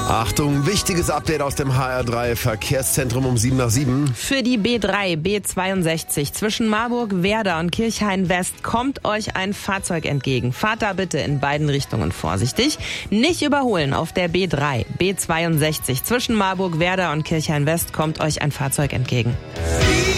Achtung, wichtiges Update aus dem HR3 Verkehrszentrum um 7 nach 7. Für die B3, B62 zwischen Marburg, Werder und Kirchhain-West kommt euch ein Fahrzeug entgegen. Fahrt da bitte in beiden Richtungen vorsichtig. Nicht überholen auf der B3, B62 zwischen Marburg, Werder und Kirchhain-West kommt euch ein Fahrzeug entgegen.